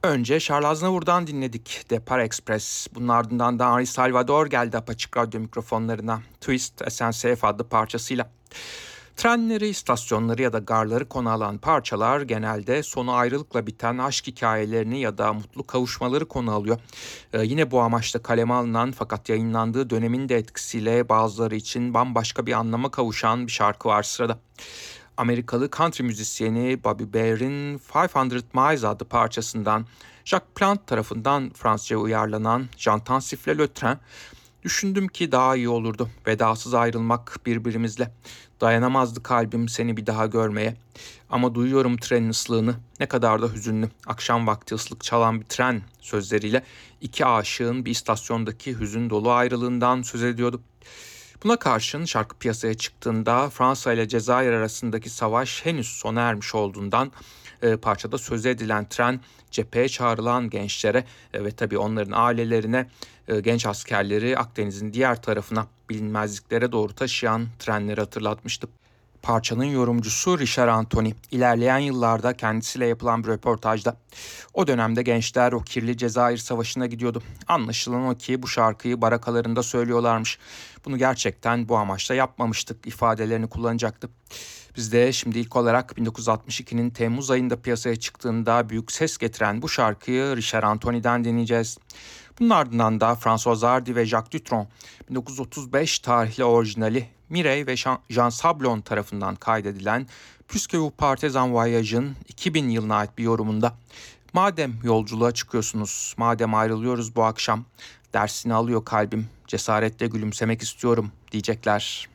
Önce Charles Aznavour'dan dinledik Depar Express. Bunun ardından da Henri Salvador geldi Apaçık Radyo mikrofonlarına Twist SNCF adlı parçasıyla. Trenleri, istasyonları ya da garları konu alan parçalar genelde sonu ayrılıkla biten aşk hikayelerini ya da mutlu kavuşmaları konu alıyor. Yine bu amaçla kaleme alınan fakat yayınlandığı dönemin de etkisiyle bazıları için bambaşka bir anlama kavuşan bir şarkı var sırada. Amerikalı country müzisyeni Bobby Bare'in 500 Miles adlı parçasından Jacques Plant tarafından Fransızca uyarlanan J'entends siffler le train. Düşündüm ki daha iyi olurdu vedasız ayrılmak birbirimizle. Dayanamazdı kalbim seni bir daha görmeye. Ama duyuyorum trenin ıslığını, ne kadar da hüzünlü. Akşam vakti ıslık çalan bir tren sözleriyle iki aşığın bir istasyondaki hüzün dolu ayrılığından söz ediyordu. Buna karşın şarkı piyasaya çıktığında Fransa ile Cezayir arasındaki savaş henüz sona ermiş olduğundan parçada söz edilen tren cepheye çağrılan gençlere ve tabii onların ailelerine genç askerleri Akdeniz'in diğer tarafına bilinmezliklere doğru taşıyan trenleri hatırlatmıştı. Parçanın yorumcusu Richard Anthony, ilerleyen yıllarda kendisiyle yapılan bir röportajda o dönemde gençler o kirli Cezayir Savaşı'na gidiyordu. Anlaşılan o ki bu şarkıyı barakalarında söylüyorlarmış. Bunu gerçekten bu amaçla yapmamıştık ifadelerini kullanacaktı. Biz de şimdi ilk olarak 1962'nin Temmuz ayında piyasaya çıktığında büyük ses getiren bu şarkıyı Richard Anthony'den dinleyeceğiz. Bunun ardından da François Hardy ve Jacques Dutronc 1935 tarihli orijinali Mireille ve Jean Sablon tarafından kaydedilen Puisque vous partez en voyage'ın 2000 yılına ait bir yorumunda madem yolculuğa çıkıyorsunuz, madem ayrılıyoruz bu akşam, dersini alıyor kalbim, cesaretle gülümsemek istiyorum diyecekler.